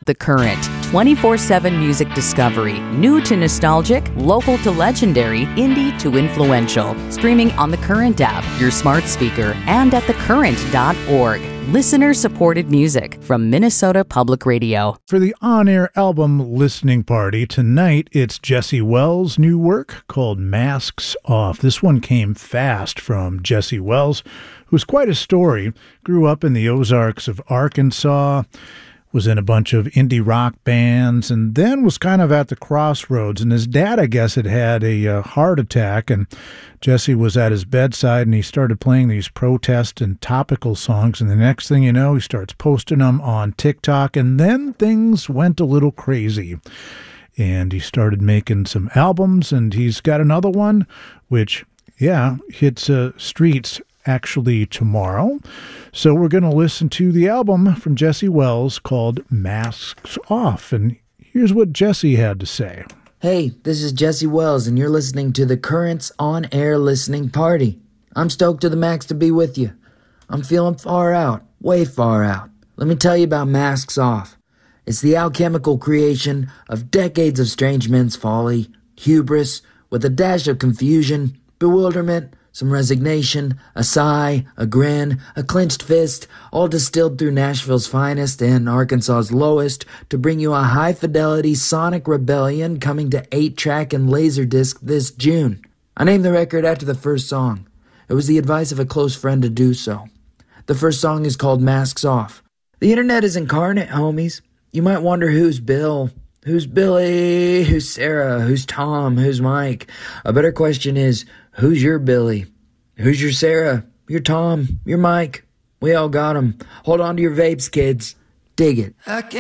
The Current, 24/7 music discovery, new to nostalgic, local to legendary, indie to influential. Streaming on the Current app, your smart speaker, and at thecurrent.org. Listener-supported music from Minnesota Public Radio. For the on-air album listening party, tonight it's Jesse Wells' new work called Masks Off. This one came fast from Jesse Wells, who's quite a story. Grew up in the Ozarks of Arkansas, was in a bunch of indie rock bands, and then was kind of at the crossroads. And his dad, I guess, had a heart attack, and Jesse was at his bedside, and he started playing these protest and topical songs. And the next thing you know, he starts posting them on TikTok, and then things went a little crazy. And he started making some albums, and he's got another one, which, hits streets actually tomorrow. So we're going to listen to the album from Jesse Wells called Masks Off. And here's what Jesse had to say. Hey, this is Jesse Wells, and you're listening to the Current's on-air listening party. I'm stoked to the max to be with you. I'm feeling far out, way far out. Let me tell you about Masks Off. It's the alchemical creation of decades of strange men's folly, hubris, with a dash of confusion, bewilderment, some resignation, a sigh, a grin, a clenched fist, all distilled through Nashville's finest and Arkansas's lowest to bring you a high-fidelity sonic rebellion coming to 8-track and Laserdisc this June. I named the record after the first song. It was the advice of a close friend to do so. The first song is called Masks Off. The internet is incarnate, homies. You might wonder who's Bill, who's Billy, who's Sarah, who's Tom, who's Mike. A better question is, who's your Billy? Who's your Sarah? Your Tom? Your Mike? We all got 'em. Hold on to your vapes, kids. Dig it.